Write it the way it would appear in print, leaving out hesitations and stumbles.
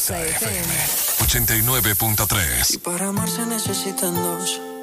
Exa FM 89.3. Y para amar se necesitan dos.